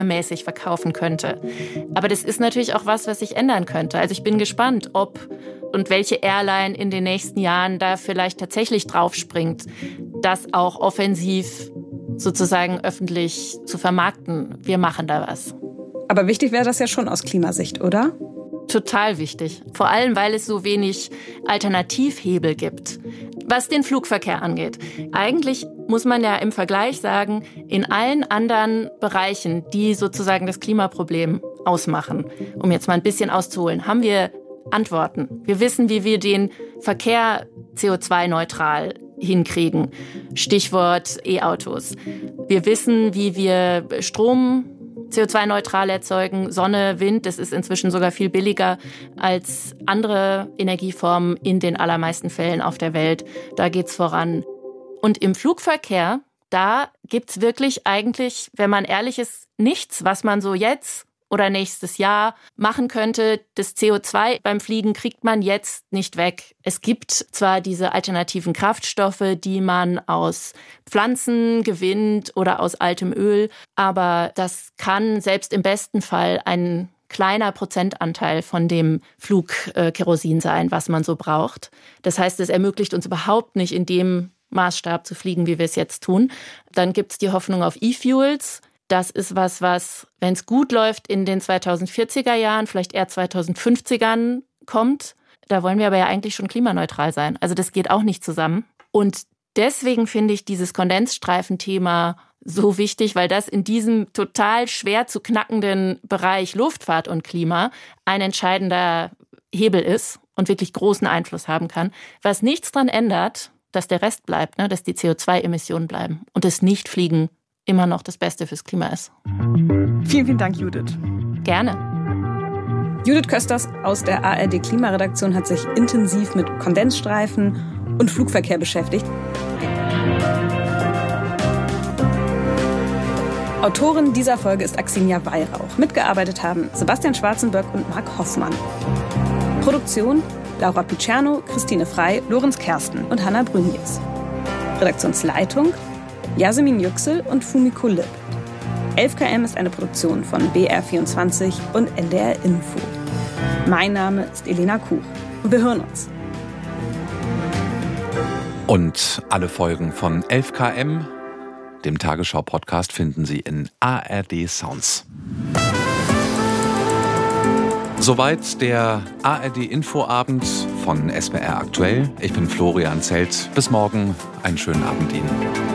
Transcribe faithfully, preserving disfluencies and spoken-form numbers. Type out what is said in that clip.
mäßig verkaufen könnte. Aber das ist natürlich auch was, was sich ändern könnte. Also ich bin gespannt, ob und welche Airline in den nächsten Jahren da vielleicht tatsächlich draufspringt, das auch offensiv sozusagen öffentlich zu vermarkten. Wir machen da was. Aber wichtig wäre das ja schon aus Klimasicht, oder? Total wichtig. Vor allem, weil es so wenig Alternativhebel gibt. Was den Flugverkehr angeht. Eigentlich muss man ja im Vergleich sagen, in allen anderen Bereichen, die sozusagen das Klimaproblem ausmachen, um jetzt mal ein bisschen auszuholen, haben wir Antworten. Wir wissen, wie wir den Verkehr C O zwei neutral hinkriegen. Stichwort E-Autos. Wir wissen, wie wir Strom C O zwei neutral erzeugen. Sonne, Wind, das ist inzwischen sogar viel billiger als andere Energieformen in den allermeisten Fällen auf der Welt. Da geht's voran. Und im Flugverkehr, da gibt's wirklich eigentlich, wenn man ehrlich ist, nichts, was man so jetzt oder nächstes Jahr machen könnte. Das C O zwei beim Fliegen kriegt man jetzt nicht weg. Es gibt zwar diese alternativen Kraftstoffe, die man aus Pflanzen gewinnt oder aus altem Öl, aber das kann selbst im besten Fall ein kleiner Prozentanteil von dem Flugkerosin sein, was man so braucht. Das heißt, es ermöglicht uns überhaupt nicht in dem Maßstab zu fliegen, wie wir es jetzt tun. Dann gibt es die Hoffnung auf E-Fuels. Das ist was, was, wenn es gut läuft, in den zweitausendvierziger Jahren, vielleicht eher zweitausendfünfzigern kommt. Da wollen wir aber ja eigentlich schon klimaneutral sein. Also das geht auch nicht zusammen. Und deswegen finde ich dieses Kondensstreifen-Thema so wichtig, weil das in diesem total schwer zu knackenden Bereich Luftfahrt und Klima ein entscheidender Hebel ist und wirklich großen Einfluss haben kann. Was nichts daran ändert, dass der Rest bleibt, ne, dass die C O zwei Emissionen bleiben und das Nichtfliegen immer noch das Beste fürs Klima ist. Vielen, vielen Dank, Judith. Gerne. Judith Kösters aus der A R D-Klimaredaktion hat sich intensiv mit Kondensstreifen und Flugverkehr beschäftigt. Autorin dieser Folge ist Axinia Weihrauch. Mitgearbeitet haben Sebastian Schwarzenberg und Marc Hoffmann. Produktion Laura Picerno, Christine Frey, Lorenz Kersten und Hanna Brünjes. Redaktionsleitung Yasemin Yüksel und Fumiko Lipp. elf K M ist eine Produktion von B R vierundzwanzig und N D R Info. Mein Name ist Elena Kuch und wir hören uns. Und alle Folgen von elf K M, dem Tagesschau-Podcast, finden Sie in A R D Sounds. Soweit der A R D-Infoabend von S W R aktuell. Ich bin Florian Zelt. Bis morgen. Einen schönen Abend Ihnen.